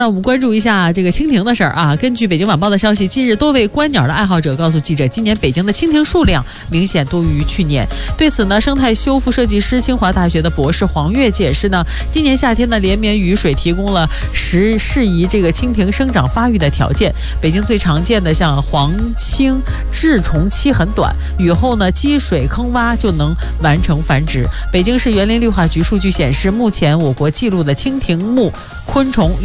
那我们关注一下这个蜻蜓的事儿啊。根据北京晚报的消息，近日多位观鸟的爱好者告诉记者，今年北京的蜻蜓数量明显多于去年。对此呢，生态修复设计师、清华大学的博士黄月解释呢，今年夏天的连绵雨水提供了适宜这个蜻蜓生长发育的条件。北京最常见的像黄蜻稚虫期很短，雨后呢积水坑洼就能完成繁殖。北京市园林绿化局数据显示，目前我国记录的蜻蜓目昆虫